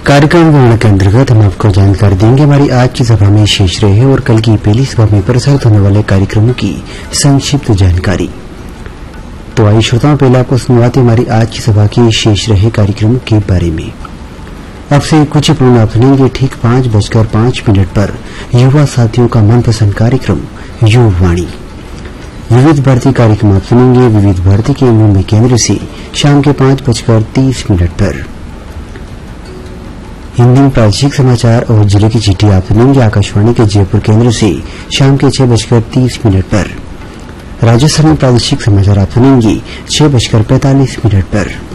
कार्यक्रम विवरण के अंतर्गत हम आपको जानकारी देंगे हमारी आज की सभा में शेष रहे और कल की पहली सभा में प्रसारित होने वाले कार्यक्रमों की संक्षिप्त जानकारी। तो आइए श्रोताओं, पहले आपको सुनवाते हमारी आज की सभा के शेष रहे कार्यक्रमों के बारे में। अब से कुछ पूर्ण आप सुनेंगे ठीक 5:05 पर युवा साथियों का मनपसंद कार्यक्रम युवावाणी। विविध भारती कार्यक्रम आप सुनेंगे विविध भारती के मुंबई केंद्र से शाम के 5:30 पर। हिंदी में प्रादेशिक समाचार और जिले की चिट्ठी आप सुनेंगे आकाशवाणी के जयपुर केंद्र से शाम के 6:30 पर। राजस्थान में प्रादेशिक समाचार आप सुनेंगे 6:45 पर।